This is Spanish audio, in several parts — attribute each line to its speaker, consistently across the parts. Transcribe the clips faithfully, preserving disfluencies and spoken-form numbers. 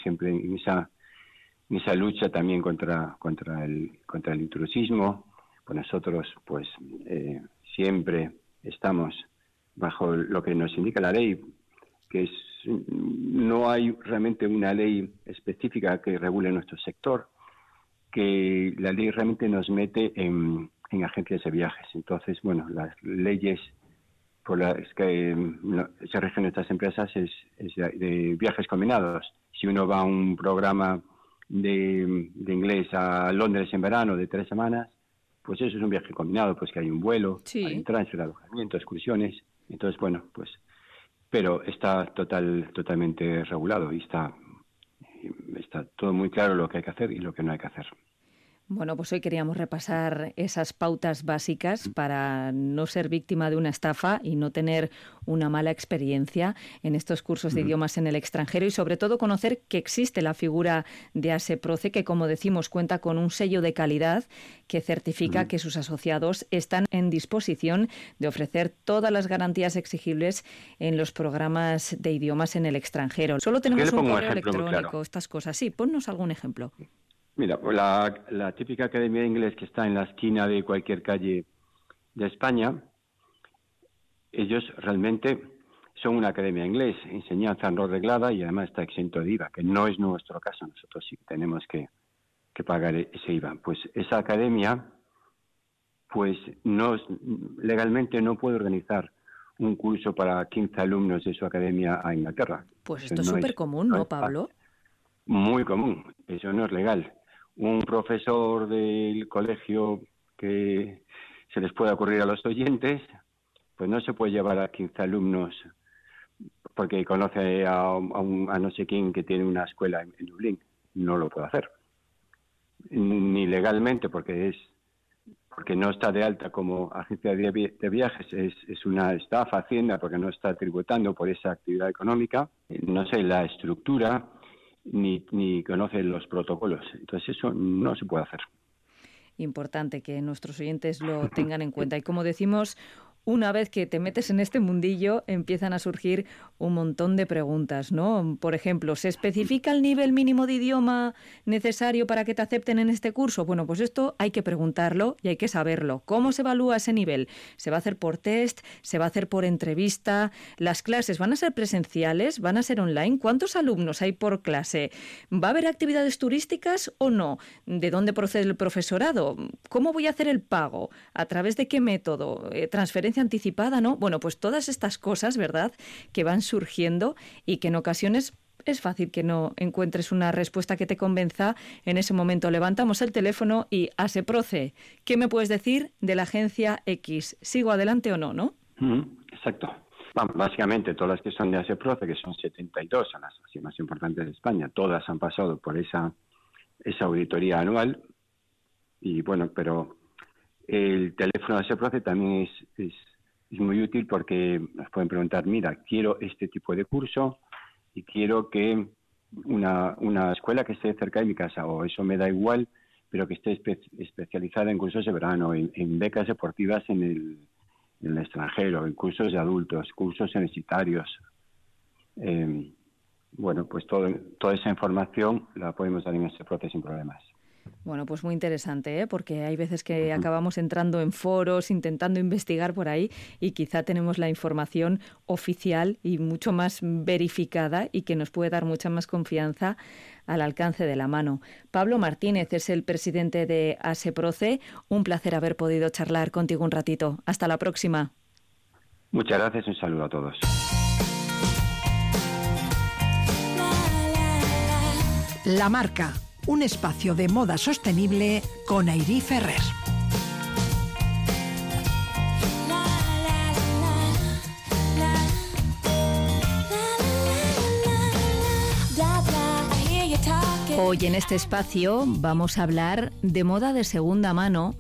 Speaker 1: siempre en esa, en esa lucha también contra, contra, el, contra el intrusismo. Pues nosotros pues eh, siempre estamos bajo lo que nos indica la ley, que es, no hay realmente una ley específica que regule nuestro sector, que la ley realmente nos mete en, en agencias de viajes. Entonces, bueno, las leyes por las que no, se rigen estas empresas es, es de, de viajes combinados. Si uno va a un programa de, de inglés a Londres en verano de tres semanas, pues eso es un viaje combinado, pues que hay un vuelo,
Speaker 2: sí.
Speaker 1: hay un transfer, alojamiento, excursiones. Entonces, bueno, pues, pero está total, totalmente regulado y está, está todo muy claro lo que hay que hacer y lo que no hay que hacer.
Speaker 2: Bueno, pues hoy queríamos repasar esas pautas básicas para no ser víctima de una estafa y no tener una mala experiencia en estos cursos de idiomas en el extranjero y sobre todo conocer que existe la figura de ASEPROCE, que como decimos cuenta con un sello de calidad que certifica que sus asociados están en disposición de ofrecer todas las garantías exigibles en los programas de idiomas en el extranjero. Solo tenemos un correo electrónico, claro. Estas cosas. Sí, ponnos algún ejemplo.
Speaker 1: Mira, pues la, la típica academia de inglés que está en la esquina de cualquier calle de España, ellos realmente son una academia de inglés, enseñanza no reglada y además está exento de I V A, que no es nuestro caso. Nosotros sí tenemos que, que pagar ese I V A. Pues esa academia, pues no legalmente no puede organizar un curso para quince alumnos de su academia a Inglaterra.
Speaker 2: Pues esto es súper común, ¿no, Pablo?
Speaker 1: Muy común, eso no es legal. Un profesor del colegio que se les pueda ocurrir a los oyentes, pues no se puede llevar a quince alumnos porque conoce a, a, un, a no sé quién que tiene una escuela en, en Dublín. No lo puede hacer. Ni legalmente, porque es porque no está de alta como agencia de, de viajes, es, es una estafa Hacienda porque no está tributando por esa actividad económica. No sé, la estructura... Ni, ni conocen los protocolos. Entonces eso no se puede hacer.
Speaker 2: Importante que nuestros oyentes lo tengan en cuenta. Y como decimos, una vez que te metes en este mundillo, empiezan a surgir un montón de preguntas, ¿no? Por ejemplo, ¿se especifica el nivel mínimo de idioma necesario para que te acepten en este curso? Bueno, pues esto hay que preguntarlo y hay que saberlo. ¿Cómo se evalúa ese nivel? ¿Se va a hacer por test? ¿Se va a hacer por entrevista? ¿Las clases van a ser presenciales? ¿Van a ser online? ¿Cuántos alumnos hay por clase? ¿Va a haber actividades turísticas o no? ¿De dónde procede el profesorado? ¿Cómo voy a hacer el pago? ¿A través de qué método? Eh, ¿Transferencia anticipada, no? Bueno, pues todas estas cosas, ¿verdad?, que van surgiendo y que en ocasiones es fácil que no encuentres una respuesta que te convenza. En ese momento levantamos el teléfono y ASEPROCE, ¿qué me puedes decir de la agencia X? ¿Sigo adelante o no, no?
Speaker 1: Mm, exacto. Bueno, básicamente todas las que son de ASEPROCE, que son setenta y dos, son las más importantes de España, todas han pasado por esa, esa auditoría anual y bueno, pero el teléfono de ASEPROCE también es, es, es muy útil porque nos pueden preguntar, mira, quiero este tipo de curso y quiero que una, una escuela que esté cerca de mi casa, o eso me da igual, pero que esté espe- especializada en cursos de verano, en, en becas deportivas en el, en el extranjero, en cursos de adultos, cursos universitarios. Eh, bueno, pues todo, toda esa información la podemos dar en ASEPROCE sin problemas.
Speaker 2: Bueno, pues muy interesante, ¿eh? Porque hay veces que acabamos entrando en foros, intentando investigar por ahí y quizá tenemos la información oficial y mucho más verificada y que nos puede dar mucha más confianza al alcance de la mano. Pablo Martínez es el presidente de ASEPROCE. Un placer haber podido charlar contigo un ratito. Hasta la próxima.
Speaker 1: Muchas gracias y un saludo a todos.
Speaker 3: La Marca, un espacio de moda sostenible con Airí Ferrer.
Speaker 2: Hoy en este espacio vamos a hablar de moda de segunda mano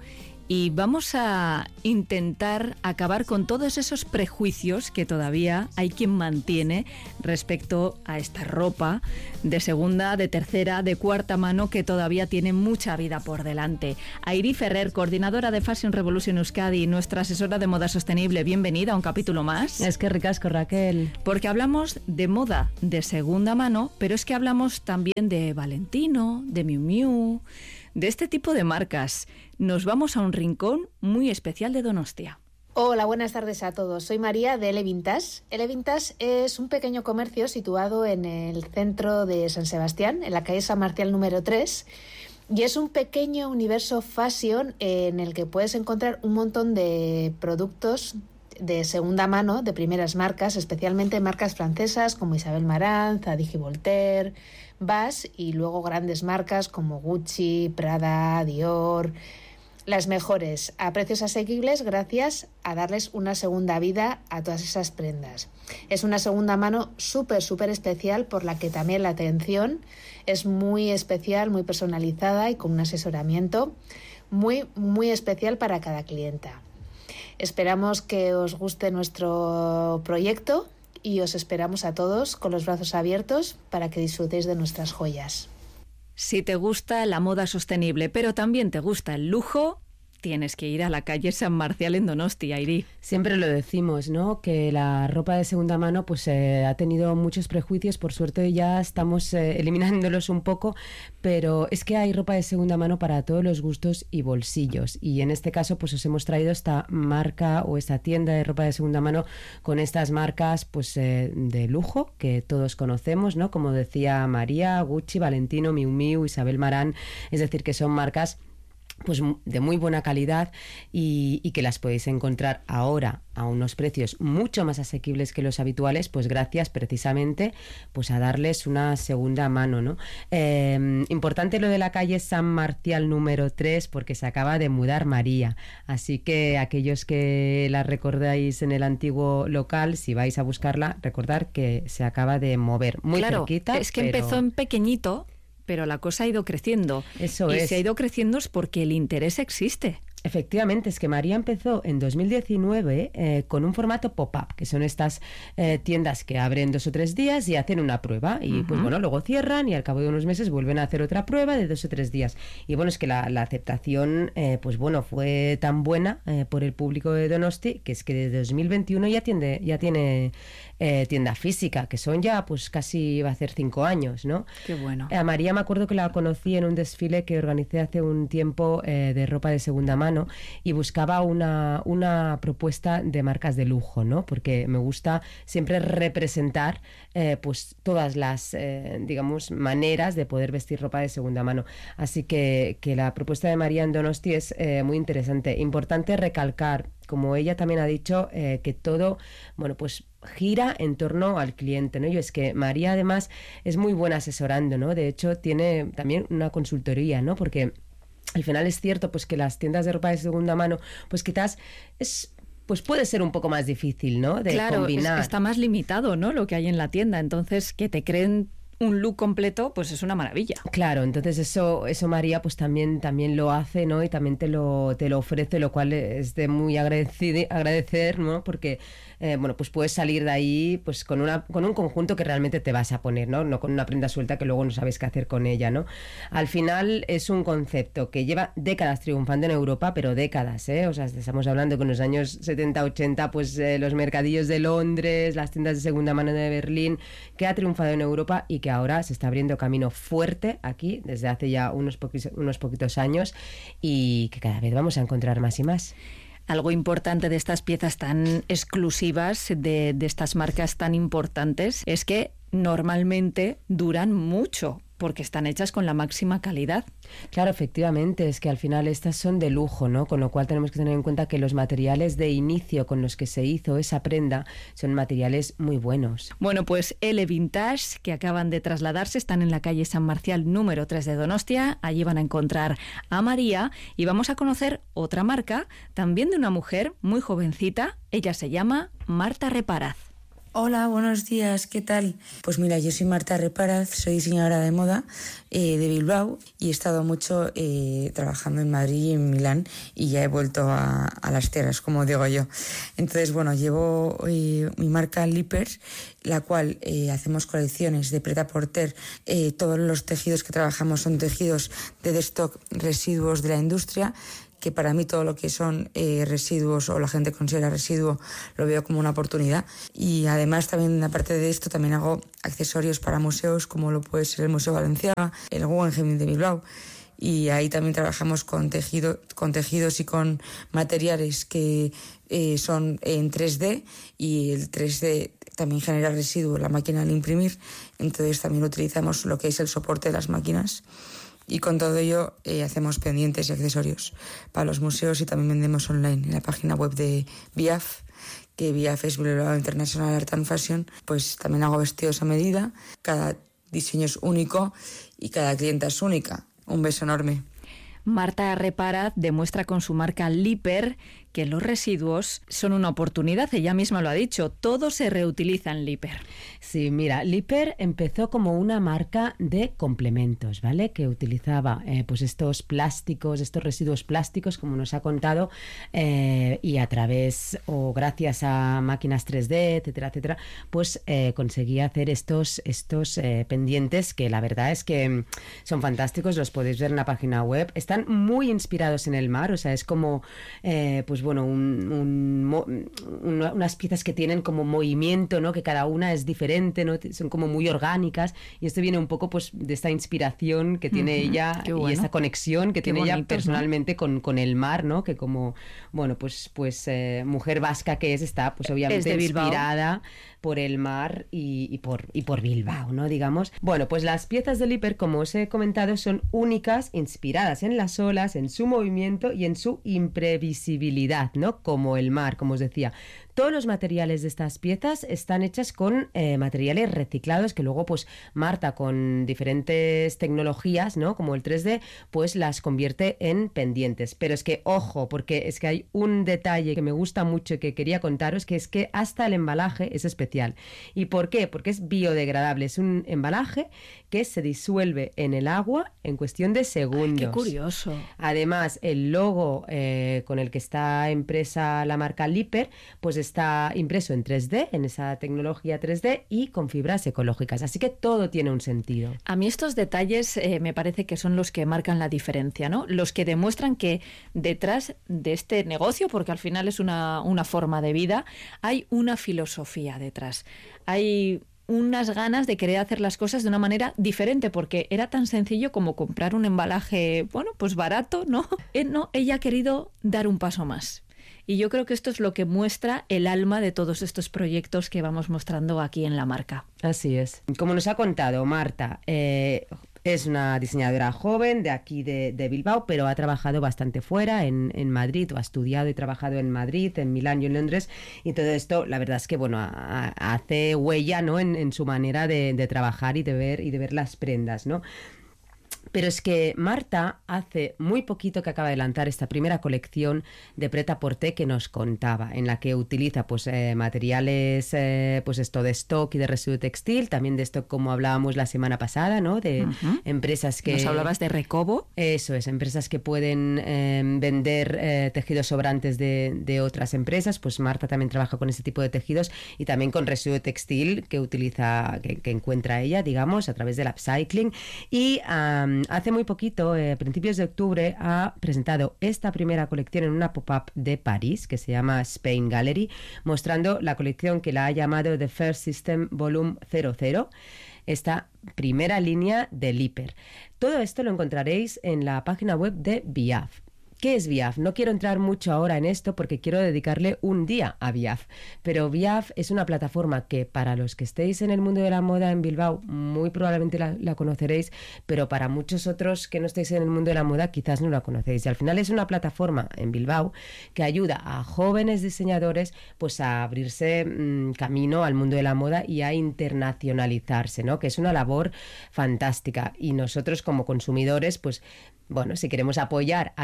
Speaker 2: y vamos a intentar acabar con todos esos prejuicios que todavía hay quien mantiene respecto a esta ropa de segunda, de tercera, de cuarta mano que todavía tiene mucha vida por delante. Airi Ferrer, coordinadora de Fashion Revolution Euskadi, nuestra asesora de moda sostenible, bienvenida a un capítulo más.
Speaker 4: Es que ricasco, Raquel.
Speaker 2: Porque hablamos de moda de segunda mano, pero es que hablamos también de Valentino, de Miu Miu, de este tipo de marcas. Nos vamos a un rincón muy especial de Donostia.
Speaker 5: Hola, buenas tardes a todos. Soy María de Ele Vintage. Ele Vintage es un pequeño comercio situado en el centro de San Sebastián, en la calle San Marcial número tres, y es un pequeño universo fashion en el que puedes encontrar un montón de productos de segunda mano, de primeras marcas, especialmente marcas francesas como Isabel Marant, Zadig y Voltaire, Bass, y luego grandes marcas como Gucci, Prada, Dior, las mejores a precios asequibles gracias a darles una segunda vida a todas esas prendas. Es una segunda mano súper, súper especial, por la que también la atención es muy especial, muy personalizada y con un asesoramiento muy, muy especial para cada clienta. Esperamos que os guste nuestro proyecto y os esperamos a todos con los brazos abiertos para que disfrutéis de nuestras joyas.
Speaker 2: Si te gusta la moda sostenible, pero también te gusta el lujo, tienes que ir a la calle San Marcial en Donostia, Airi.
Speaker 4: Siempre lo decimos, ¿no? Que la ropa de segunda mano pues eh, ha tenido muchos prejuicios. Por suerte ya estamos eh, eliminándolos un poco, pero es que hay ropa de segunda mano para todos los gustos y bolsillos. Y en este caso pues os hemos traído esta marca o esta tienda de ropa de segunda mano con estas marcas pues eh, de lujo que todos conocemos, ¿no? Como decía María, Gucci, Valentino, Miu Miu, Isabel Marant. Es decir, que son marcas pues de muy buena calidad y, y que las podéis encontrar ahora a unos precios mucho más asequibles que los habituales, pues gracias precisamente pues a darles una segunda mano, ¿no? Eh, importante lo de la calle San Marcial número tres, porque se acaba de mudar María, así que aquellos que la recordáis en el antiguo local, si vais a buscarla, recordar que se acaba de mover muy
Speaker 2: claro,
Speaker 4: cerquita.
Speaker 2: Es que
Speaker 4: pero...
Speaker 2: empezó en pequeñito, pero la cosa ha ido creciendo.
Speaker 4: Eso
Speaker 2: y
Speaker 4: es.
Speaker 2: si ha ido creciendo es porque el interés existe.
Speaker 4: Efectivamente, es que María empezó en dos mil diecinueve eh, con un formato pop-up, que son estas eh, tiendas que abren dos o tres días y hacen una prueba y uh-huh. pues bueno, luego cierran y al cabo de unos meses vuelven a hacer otra prueba de dos o tres días. Y bueno, es que la, la aceptación eh, pues bueno, fue tan buena eh, por el público de Donosti, que es que desde dos mil veintiuno ya, tiende, ya tiene eh, tienda física, que son ya pues casi va a ser cinco años, ¿no?
Speaker 2: Qué bueno.
Speaker 4: A María me acuerdo que la conocí en un desfile que organicé hace un tiempo eh, de ropa de segunda mano, y buscaba una, una propuesta de marcas de lujo, ¿no? Porque me gusta siempre representar eh, pues todas las, eh, digamos, maneras de poder vestir ropa de segunda mano. Así que, que la propuesta de María en Donosti es eh, muy interesante. Importante recalcar, como ella también ha dicho, eh, que todo, bueno, pues gira en torno al cliente, ¿no? Y es que María además es muy buena asesorando, ¿no? De hecho, tiene también una consultoría, ¿no? Porque al final es cierto pues que las tiendas de ropa de segunda mano pues quizás es pues puede ser un poco más difícil, ¿no? De
Speaker 2: claro,
Speaker 4: combinar.
Speaker 2: Es, está más limitado, ¿no? Lo que hay en la tienda. Entonces, que te creen un look completo, pues es una maravilla.
Speaker 4: Claro, entonces eso eso María pues también también lo hace, ¿no? Y también te lo te lo ofrece, lo cual es de muy agradecer, agradecer, ¿no? Porque eh, bueno, pues puedes salir de ahí pues con una con un conjunto que realmente te vas a poner, ¿no? No con una prenda suelta que luego no sabes qué hacer con ella, ¿no? Al final es un concepto que lleva décadas triunfando en Europa, pero décadas, ¿eh? O sea, estamos hablando que en los años setenta, ochenta, pues eh, los mercadillos de Londres, las tiendas de segunda mano de Berlín, que ha triunfado en Europa y que ahora se está abriendo camino fuerte aquí desde hace ya unos, poquis, unos poquitos años y que cada vez vamos a encontrar más y más.
Speaker 2: Algo importante de estas piezas tan exclusivas, de, de estas marcas tan importantes, es que normalmente duran mucho, porque están hechas con la máxima calidad.
Speaker 4: Claro, efectivamente, es que al final estas son de lujo, ¿no? Con lo cual tenemos que tener en cuenta que los materiales de inicio con los que se hizo esa prenda son materiales muy buenos.
Speaker 2: Bueno, pues Ele Vintage, que acaban de trasladarse, están en la calle San Marcial número tres de Donostia. Allí van a encontrar a María y vamos a conocer otra marca, también de una mujer muy jovencita. Ella se llama Marta Reparaz.
Speaker 6: Hola, buenos días, ¿qué tal? Pues mira, yo soy Marta Reparaz, soy diseñadora de moda eh, de Bilbao y he estado mucho eh, trabajando en Madrid y en Milán y ya he vuelto a, a las tierras, como digo yo. Entonces, bueno, llevo eh, mi marca Lippers, la cual eh, hacemos colecciones de Pret-a-Porter. Eh, todos los tejidos que trabajamos son tejidos de destock, residuos de la industria, que para mí todo lo que son eh, residuos o la gente considera residuo lo veo como una oportunidad. Y además también, aparte de esto, también hago accesorios para museos como lo puede ser el Museo Balenciaga, el Guggenheim de Bilbao, y ahí también trabajamos con, tejido, con tejidos y con materiales que eh, son en tres D, y el tres D también genera residuo la máquina al imprimir, entonces también utilizamos lo que es el soporte de las máquinas. Y con todo ello eh, hacemos pendientes y accesorios para los museos y también vendemos online en la página web de B I A F, que B I A F es Bilbao International Art and Fashion. Pues también hago vestidos a medida, cada diseño es único y cada clienta es única. Un beso enorme.
Speaker 2: Marta Reparaz demuestra con su marca Lippers que los residuos son una oportunidad. Ella misma lo ha dicho, todo se reutiliza en Lippers.
Speaker 4: Sí, mira, Lippers empezó como una marca de complementos, ¿vale? Que utilizaba eh, pues estos plásticos, estos residuos plásticos, como nos ha contado, eh, y a través o gracias a máquinas tres D, etcétera, etcétera, pues eh, conseguía hacer estos, estos eh, pendientes que la verdad es que son fantásticos, los podéis ver en la página web. Están muy inspirados en el mar, o sea, es como, eh, pues bueno, un, un, un, unas piezas que tienen como movimiento, ¿no? Que cada una es diferente, ¿no? Son como muy orgánicas, y esto viene un poco pues de esta inspiración que tiene uh-huh. ella bueno. y esta conexión que Qué tiene bonito, ella personalmente, ¿no? con, con el mar, ¿no? Que como, bueno, pues, pues eh, mujer vasca que es, está pues obviamente es inspirada por el mar y, y, por, y por Bilbao, ¿no? Digamos. Bueno, pues las piezas de Lippers, como os he comentado, son únicas, inspiradas en las olas, en su movimiento y en su imprevisibilidad, ¿no? Como el mar, como os decía. Todos los materiales de estas piezas están hechas con eh, materiales reciclados que luego, pues, Marta, con diferentes tecnologías, ¿no? Como el tres D, pues las convierte en pendientes. Pero es que, ojo, porque es que hay un detalle que me gusta mucho y que quería contaros, que es que hasta el embalaje es especial. ¿Y por qué? Porque es biodegradable. Es un embalaje que se disuelve en el agua en cuestión de segundos.
Speaker 2: Ay, qué curioso.
Speaker 4: Además, el logo eh, con el que está impresa la marca Lippers, pues está impreso en tres D, en esa tecnología tres D y con fibras ecológicas. Así que todo tiene un sentido.
Speaker 2: A mí estos detalles eh, me parece que son los que marcan la diferencia, ¿no? Los que demuestran que detrás de este negocio, porque al final es una, una forma de vida, hay una filosofía detrás. Hay unas ganas de querer hacer las cosas de una manera diferente, porque era tan sencillo como comprar un embalaje, bueno, pues barato, ¿no? Eh, no, ella ha querido dar un paso más. Y yo creo que esto es lo que muestra el alma de todos estos proyectos que vamos mostrando aquí en la marca.
Speaker 4: Así es. Como nos ha contado Marta, eh, es una diseñadora joven de aquí de, de Bilbao, pero ha trabajado bastante fuera, en, en Madrid, o ha estudiado y trabajado en Madrid, en Milán y en Londres, y todo esto, la verdad es que, bueno, a, a, hace huella, ¿no? En, en su manera de, de trabajar y de ver y de ver las prendas, ¿no? Pero es que Marta hace muy poquito que acaba de lanzar esta primera colección de Pret-a-Porter que nos contaba, en la que utiliza pues eh, materiales eh, pues esto de stock y de residuo textil, también de stock como hablábamos la semana pasada, ¿no? De uh-huh. empresas que...
Speaker 2: ¿Nos hablabas de Recobo?
Speaker 4: Eso es, empresas que pueden eh, vender eh, tejidos sobrantes de, de otras empresas. Pues Marta también trabaja con ese tipo de tejidos y también con residuo textil que utiliza, que, que encuentra ella, digamos, a través del upcycling. Y um, hace muy poquito, a eh, principios de octubre, ha presentado esta primera colección en una pop-up de París que se llama Spain Gallery, mostrando la colección que la ha llamado The First System Volume cero cero, esta primera línea de Lippers. Todo esto lo encontraréis en la página web de B I A F. ¿Qué es B I A F? No quiero entrar mucho ahora en esto porque quiero dedicarle un día a B I A F, pero B I A F es una plataforma que para los que estéis en el mundo de la moda en Bilbao muy probablemente la, la conoceréis, pero para muchos otros que no estéis en el mundo de la moda quizás no la conocéis. Y al final es una plataforma en Bilbao que ayuda a jóvenes diseñadores pues a abrirse mmm, camino al mundo de la moda y a internacionalizarse, ¿no? Que es una labor fantástica. Y nosotros como consumidores, pues bueno, si queremos apoyar a nuestros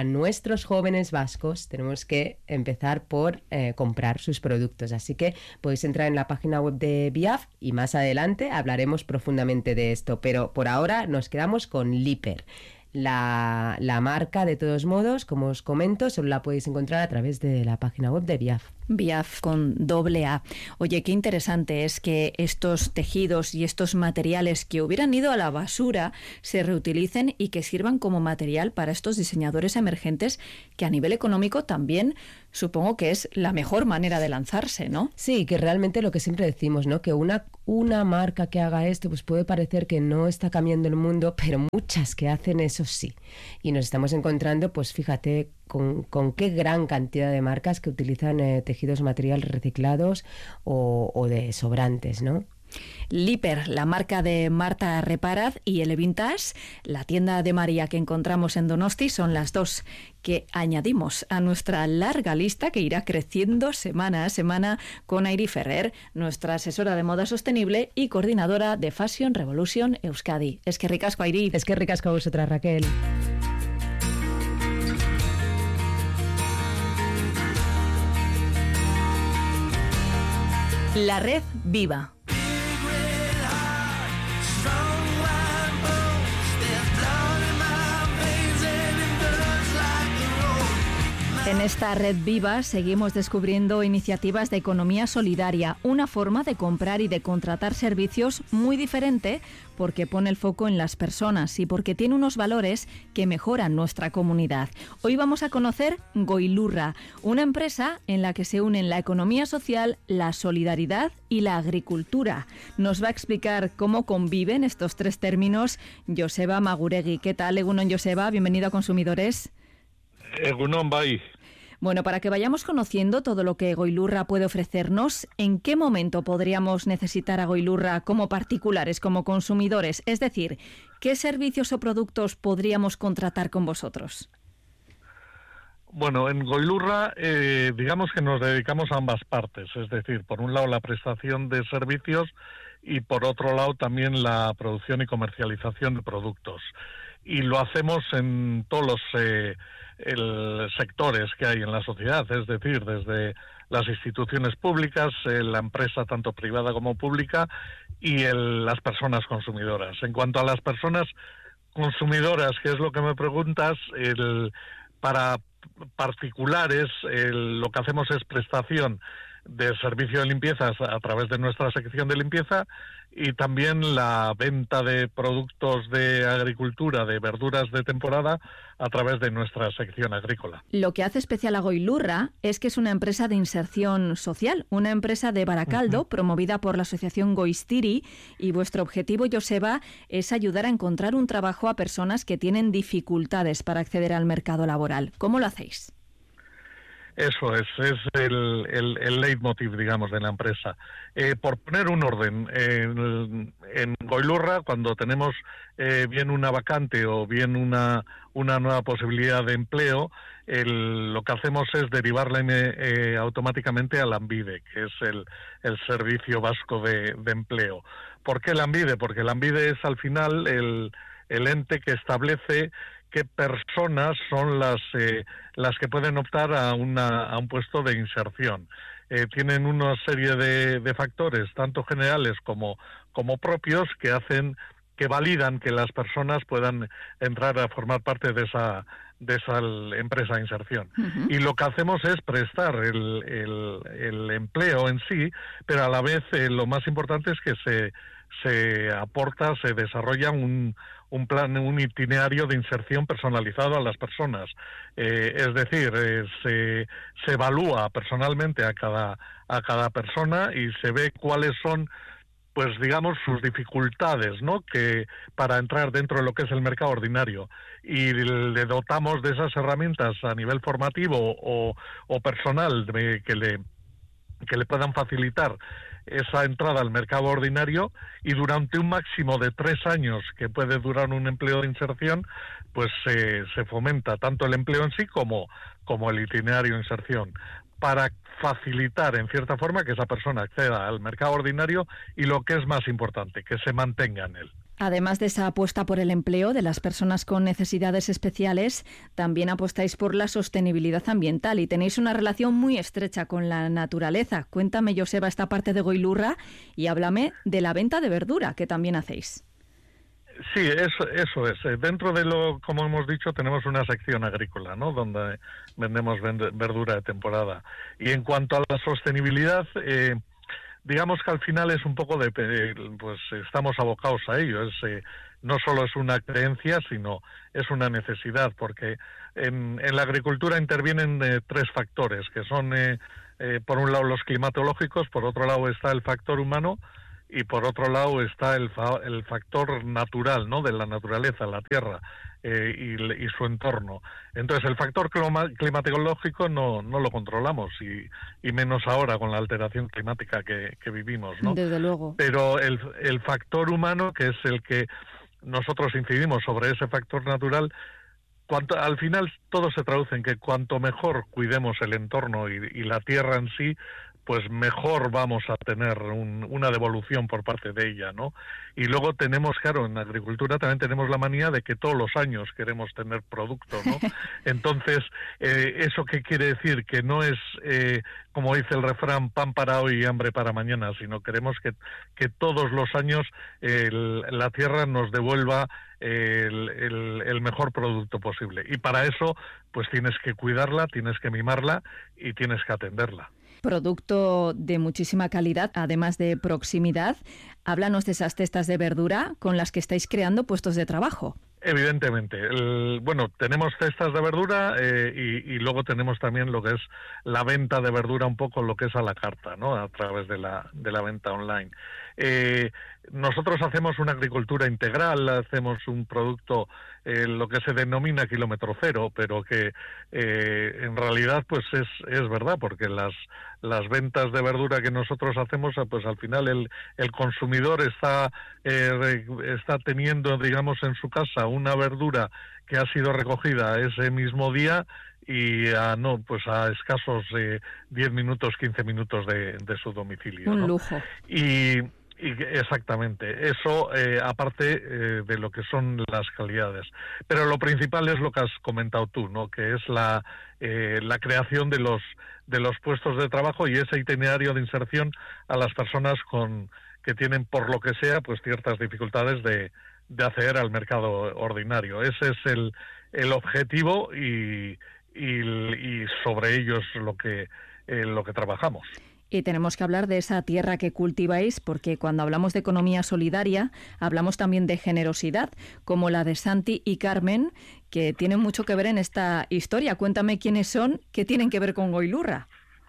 Speaker 4: nuestros jóvenes vascos tenemos que empezar por eh, comprar sus productos. Así que podéis entrar en la página web de Biaf y más adelante hablaremos profundamente de esto. Pero por ahora nos quedamos con Liper. La, la marca, de todos modos, como os comento, solo la podéis encontrar a través de la página web de Biaf.
Speaker 2: Biaf con doble A. Oye, qué interesante es que estos tejidos y estos materiales que hubieran ido a la basura se reutilicen y que sirvan como material para estos diseñadores emergentes, que a nivel económico también supongo que es la mejor manera de lanzarse, ¿no?
Speaker 4: Sí, que realmente lo que siempre decimos, ¿no? Que una, una marca que haga esto, pues puede parecer que no está cambiando el mundo, pero muchas que hacen eso sí. Y nos estamos encontrando, pues fíjate, con, con qué gran cantidad de marcas que utilizan eh, tejidos materiales reciclados o, o de sobrantes, ¿no?
Speaker 2: Liper, la marca de Marta Reparaz, y Elevintage, la tienda de María que encontramos en Donosti, son las dos que añadimos a nuestra larga lista que irá creciendo semana a semana con Airi Ferrer, nuestra asesora de moda sostenible y coordinadora de Fashion Revolution Euskadi. Es que ricasco, Airi.
Speaker 4: Es que ricasco a vosotras, Raquel.
Speaker 2: La red viva. En esta red viva seguimos descubriendo iniciativas de economía solidaria, una forma de comprar y de contratar servicios muy diferente porque pone el foco en las personas y porque tiene unos valores que mejoran nuestra comunidad. Hoy vamos a conocer Goilurra, una empresa en la que se unen la economía social, la solidaridad y la agricultura. Nos va a explicar cómo conviven estos tres términos Joseba Maguregui. ¿Qué tal, Egunon Joseba? Bienvenido a Consumidores.
Speaker 7: Egunon, bai.
Speaker 2: Bueno, para que vayamos conociendo todo lo que Goilurra puede ofrecernos, ¿en qué momento podríamos necesitar a Goilurra como particulares, como consumidores? Es decir, ¿qué servicios o productos podríamos contratar con vosotros?
Speaker 7: Bueno, en Goilurra, eh, digamos que nos dedicamos a ambas partes, es decir, por un lado la prestación de servicios y por otro lado también la producción y comercialización de productos. Y lo hacemos en todos los eh, el, sectores que hay en la sociedad, es decir, desde las instituciones públicas, eh, la empresa tanto privada como pública y el, las personas consumidoras. En cuanto a las personas consumidoras, que es lo que me preguntas, el, para particulares el, lo que hacemos es prestación de servicio de limpiezas a través de nuestra sección de limpieza y también la venta de productos de agricultura, de verduras de temporada, a través de nuestra sección agrícola.
Speaker 2: Lo que hace especial a Goilurra es que es una empresa de inserción social, una empresa de Baracaldo, uh-huh. promovida por la asociación Goistiri, y vuestro objetivo, Joseba, es ayudar a encontrar un trabajo a personas que tienen dificultades para acceder al mercado laboral. ¿Cómo lo hacéis?
Speaker 7: Eso es, es el, el, el leitmotiv, digamos, de la empresa. Eh, por poner un orden, en, en Goilurra, cuando tenemos eh, bien una vacante o bien una, una nueva posibilidad de empleo, el, lo que hacemos es derivarla eh, automáticamente a Lanbide, que es el, el Servicio Vasco de, de Empleo. ¿Por qué Lanbide? Porque Lanbide es al final el, el ente que establece qué personas son las eh, las que pueden optar a una a un puesto de inserción. Eh, tienen una serie de, de factores, tanto generales como como propios, que hacen que validan que las personas puedan entrar a formar parte de esa de esa empresa de inserción. Uh-huh. Y lo que hacemos es prestar el, el, el empleo en sí, pero a la vez eh, lo más importante es que se se aporta, se desarrolla un un plan, un itinerario de inserción personalizado a las personas. Eh, es decir, eh, se, se evalúa personalmente a cada, a cada persona y se ve cuáles son, pues digamos, sus dificultades, ¿no?, que para entrar dentro de lo que es el mercado ordinario. Y le dotamos de esas herramientas a nivel formativo o, o personal de, que le que le puedan facilitar esa entrada al mercado ordinario, y durante un máximo de tres años que puede durar un empleo de inserción, pues eh, se fomenta tanto el empleo en sí como, como el itinerario de inserción, para facilitar en cierta forma que esa persona acceda al mercado ordinario y, lo que es más importante, que se mantenga en él.
Speaker 2: Además de esa apuesta por el empleo de las personas con necesidades especiales, también apostáis por la sostenibilidad ambiental y tenéis una relación muy estrecha con la naturaleza. Cuéntame, Joseba, esta parte de Goilurra y háblame de la venta de verdura que también hacéis.
Speaker 7: Sí, eso, eso es. Dentro de lo, como hemos dicho, tenemos una sección agrícola, ¿no? Donde vendemos verdura de temporada. Y en cuanto a la sostenibilidad, eh, digamos que al final es un poco de, pues estamos abocados a ello. Es, eh, no solo es una creencia, sino es una necesidad, porque en, en la agricultura intervienen eh, tres factores, que son, eh, eh, por un lado, los climatológicos, por otro lado está el factor humano, y por otro lado está el, fa el factor natural, ¿no? De la naturaleza, la tierra eh, y, y su entorno. Entonces el factor climatológico no, no lo controlamos y, y menos ahora con la alteración climática que, que vivimos, ¿no?
Speaker 2: Desde luego.
Speaker 7: Pero el, el factor humano, que es el que nosotros incidimos sobre ese factor natural, cuanto, al final todo se traduce en que cuanto mejor cuidemos el entorno y, y la tierra en sí, pues mejor vamos a tener un, una devolución por parte de ella, ¿no? Y luego tenemos, claro, en la agricultura también tenemos la manía de que todos los años queremos tener producto, ¿no? Entonces, eh, ¿eso qué quiere decir? Que no es, eh, como dice el refrán, pan para hoy y hambre para mañana, sino queremos que, que todos los años eh, el, la tierra nos devuelva el, el, el mejor producto posible. Y para eso, pues tienes que cuidarla, tienes que mimarla y tienes que atenderla.
Speaker 2: Producto de muchísima calidad, además de proximidad. Háblanos de esas cestas de verdura con las que estáis creando puestos de trabajo.
Speaker 7: Evidentemente. El, bueno, tenemos cestas de verdura eh, y, y luego tenemos también lo que es la venta de verdura, un poco lo que es a la carta, ¿no? A través de la, de la venta online. Eh, nosotros hacemos una agricultura integral, hacemos un producto, eh, lo que se denomina kilómetro cero, pero que eh, en realidad pues es, es verdad, porque las, las ventas de verdura que nosotros hacemos, pues al final el, el consumidor está, eh, está teniendo, digamos, en su casa una verdura que ha sido recogida ese mismo día y a, no, pues a escasos eh, diez minutos, quince minutos de, de su domicilio.
Speaker 2: Un
Speaker 7: ¿no?
Speaker 2: lujo.
Speaker 7: Y, y exactamente, eso eh, aparte eh, de lo que son las calidades. Pero lo principal es lo que has comentado tú, ¿no? Que es la, eh, la creación de los, de los puestos de trabajo y ese itinerario de inserción a las personas con que tienen, por lo que sea, pues ciertas dificultades de, de acceder al mercado ordinario. Ese es el, el objetivo y, y, y sobre ello es lo que, eh, lo que trabajamos.
Speaker 2: Y tenemos que hablar de esa tierra que cultiváis, porque cuando hablamos de economía solidaria, hablamos también de generosidad, como la de Santi y Carmen, que tienen mucho que ver en esta historia. Cuéntame quiénes son, qué tienen que ver con Goilurra.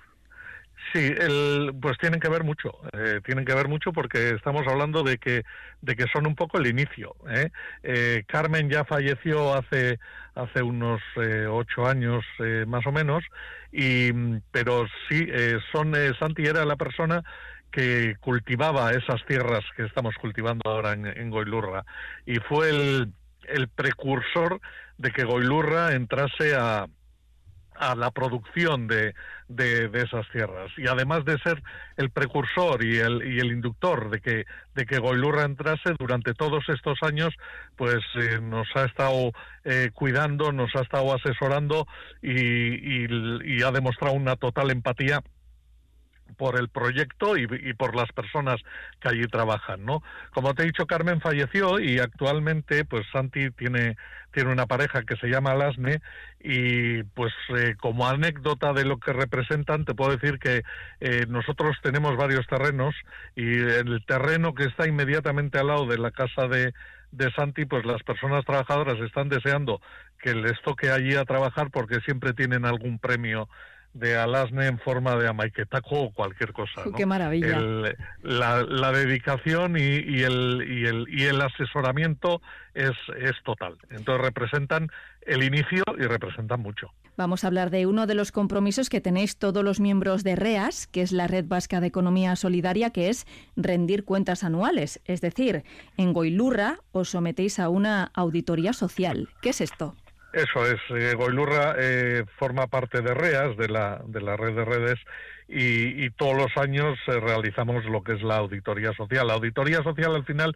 Speaker 7: Sí, el, pues tienen que ver mucho, eh, tienen que ver mucho porque estamos hablando de que de que son un poco el inicio. ¿eh? Eh, Carmen ya falleció hace hace unos eh, ocho años eh, más o menos, y pero sí eh, son eh, Santi era la persona que cultivaba esas tierras que estamos cultivando ahora en, en Goilurra y fue el, el precursor de que Goilurra entrase a a la producción de, de, de esas tierras. Y además de ser el precursor y el, y el inductor de que, de que Goilurra entrase, durante todos estos años, pues eh, nos ha estado eh, cuidando, nos ha estado asesorando y, y, y ha demostrado una total empatía por el proyecto y, y por las personas que allí trabajan, ¿no? Como te he dicho, Carmen falleció y actualmente, pues Santi tiene tiene una pareja que se llama Lasne y, pues, eh, como anécdota de lo que representan, te puedo decir que eh, nosotros tenemos varios terrenos y el terreno que está inmediatamente al lado de la casa de de Santi, pues las personas trabajadoras están deseando que les toque allí a trabajar porque siempre tienen algún premio de Alasne en forma de amaiquetaco o cualquier cosa, ¿no?
Speaker 2: ¡Qué maravilla!
Speaker 7: El, la, la dedicación y, y, el, y, el, y el asesoramiento es, es total. Entonces representan el inicio y representan mucho.
Speaker 2: Vamos a hablar de uno de los compromisos que tenéis todos los miembros de REAS, que es la Red Vasca de Economía Solidaria, que es rendir cuentas anuales. Es decir, en Goilurra os sometéis a una auditoría social. ¿Qué es esto?
Speaker 7: Eso es, eh, Goilurra eh, forma parte de REAS, de la, de la red de redes, y, y todos los años eh, realizamos lo que es la auditoría social. La auditoría social al final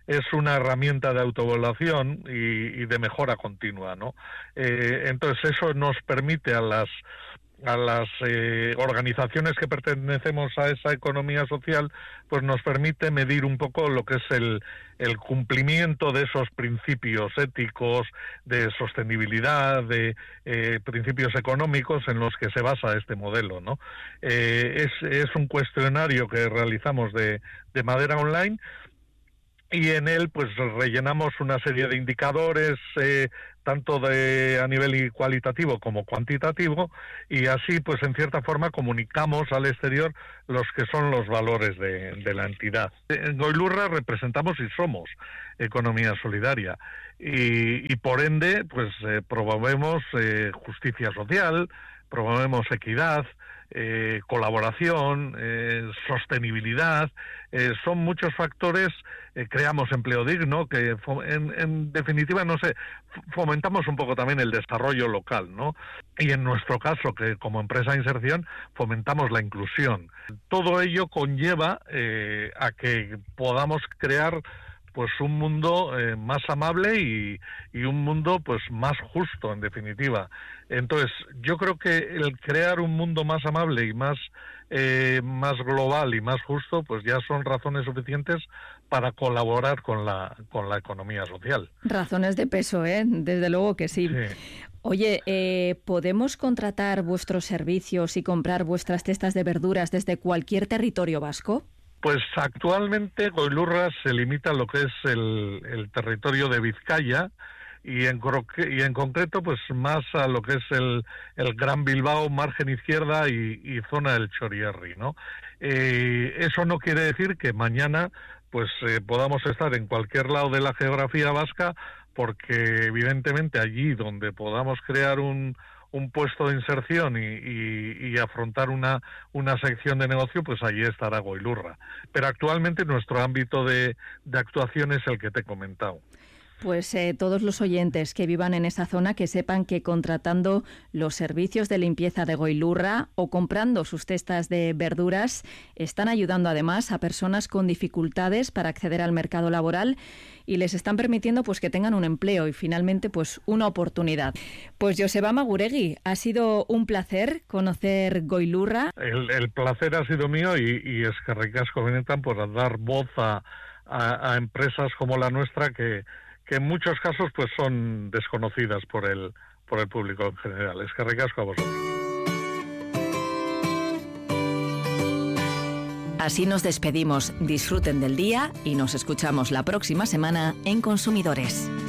Speaker 7: es una herramienta de autoevaluación y, y de mejora continua, ¿no? Eh, entonces eso nos permite a las a las eh, organizaciones que pertenecemos a esa economía social, pues nos permite medir un poco lo que es el, el cumplimiento de esos principios éticos, de sostenibilidad, de eh, principios económicos en los que se basa este modelo, ¿no? Eh, es, es un cuestionario que realizamos de, de manera online, y en él pues rellenamos una serie de indicadores, eh, tanto de a nivel cualitativo como cuantitativo, y así pues en cierta forma comunicamos al exterior los que son los valores de, de la entidad. En Goilurra representamos y somos economía solidaria, y, y por ende pues eh, promovemos eh, justicia social, promovemos equidad, Eh, colaboración, eh, sostenibilidad, eh, son muchos factores, eh, creamos empleo digno, que en, en definitiva, no sé, fomentamos un poco también el desarrollo local, ¿no? Y en nuestro caso, que como empresa de inserción, fomentamos la inclusión. Todo ello conlleva eh, a que podamos crear pues un mundo eh, más amable y, y un mundo pues más justo, en definitiva. Entonces, yo creo que el crear un mundo más amable y más eh, más global y más justo, pues ya son razones suficientes para colaborar con la con la economía social.
Speaker 2: Razones de peso, ¿eh? Desde luego que sí. sí. Oye, eh, ¿podemos contratar vuestros servicios y comprar vuestras cestas de verduras desde cualquier territorio vasco?
Speaker 7: Pues actualmente Goilurra se limita a lo que es el, el territorio de Vizcaya y en, y en concreto pues más a lo que es el, el Gran Bilbao, margen izquierda y, y zona del Chorierri, ¿no? Eh, eso no quiere decir que mañana pues eh, podamos estar en cualquier lado de la geografía vasca, porque evidentemente allí donde podamos crear un un puesto de inserción y, y, y afrontar una, una sección de negocio, pues allí estará Goilurra. Pero actualmente nuestro ámbito de, de actuación es el que te he comentado.
Speaker 2: Pues eh, todos los oyentes que vivan en esa zona que sepan que contratando los servicios de limpieza de Goilurra o comprando sus cestas de verduras están ayudando además a personas con dificultades para acceder al mercado laboral y les están permitiendo pues que tengan un empleo y finalmente pues una oportunidad. Pues Joseba Maguregui, ha sido un placer conocer Goilurra.
Speaker 7: El, el placer ha sido mío y, y es que ricasco benetan por dar voz a, a, a empresas como la nuestra que que en muchos casos pues son desconocidas por el por el público en general. Es que ricasco a vosotros.
Speaker 8: Así nos despedimos. Disfruten del día y nos escuchamos la próxima semana en Consumidores.